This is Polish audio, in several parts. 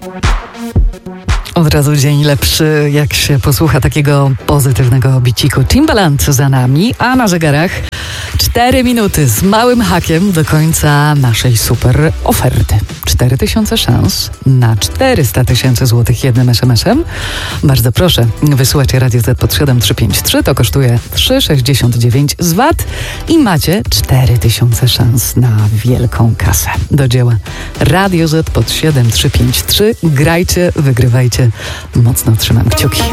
Od razu dzień lepszy, jak się posłucha takiego pozytywnego biciku. Timbaland za nami, a na zegarach 4 minuty z małym hakiem do końca naszej super oferty. 4000 szans na 400 000 złotych jednym SMS-em. Bardzo proszę, wysyłajcie Radio Z pod 7353, to kosztuje 3,69 z VAT i macie 4000 szans na wielką kasę. Do dzieła. Radio Z pod 7353. Grajcie, wygrywajcie. Mocno trzymam kciuki.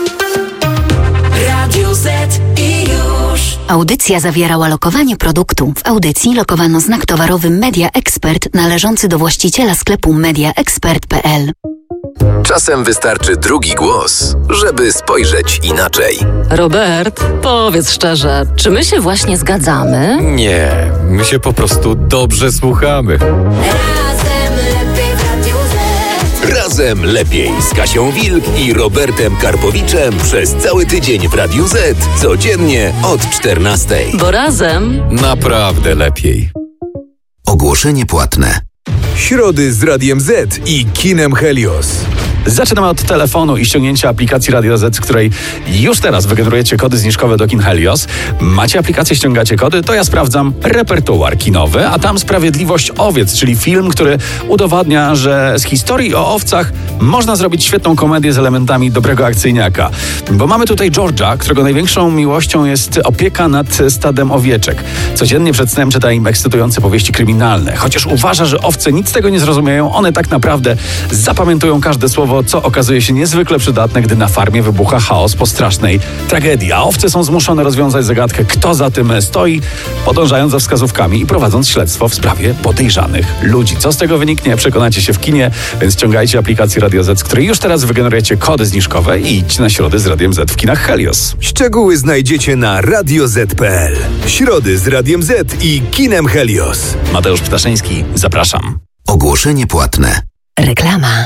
Radio Z i już. Audycja zawierała lokowanie produktu. W audycji lokowano znak towarowy Media Expert należący do właściciela sklepu mediaexpert.pl. Czasem wystarczy drugi głos, żeby spojrzeć inaczej. Robert, powiedz szczerze, czy my się właśnie zgadzamy? Nie, my się po prostu dobrze słuchamy. Razem lepiej w Radiu Z. Razem lepiej z Kasią Wilk i Robertem Karpowiczem przez cały tydzień w Radiu Z. Codziennie od 14:00. Bo razem Naprawdę lepiej. Ogłoszenie płatne. Środy z Radiem Z i kinem Helios. Zaczynamy od telefonu i ściągnięcia aplikacji Radio Z, z której już teraz wygenerujecie kody zniżkowe do kin Helios. Macie aplikację, ściągacie kody, to ja sprawdzam repertuar kinowy, a tam Sprawiedliwość owiec, czyli film, który udowadnia, że z historii o owcach można zrobić świetną komedię z elementami dobrego akcyjniaka. Bo mamy tutaj George'a, którego największą miłością jest opieka nad stadem owieczek. Codziennie przed snem czyta im ekscytujące powieści kryminalne. Chociaż uważa, że owce nic z tego nie zrozumieją, one tak naprawdę zapamiętują każde słowo, co okazuje się niezwykle przydatne, gdy na farmie wybucha chaos po strasznej tragedii. A owce są zmuszone rozwiązać zagadkę, kto za tym stoi, podążając za wskazówkami i prowadząc śledztwo w sprawie podejrzanych ludzi. Co z tego wyniknie, przekonacie się w kinie, więc ściągajcie aplikację Radio Z, z której już teraz wygenerujecie kody zniżkowe i idźcie na środy z Radiem Z w kinach Helios. Szczegóły znajdziecie na radioz.pl. Środy z Radiem Z i kinem Helios. Mateusz Ptaszyński, zapraszam. Ogłoszenie płatne. Reklama.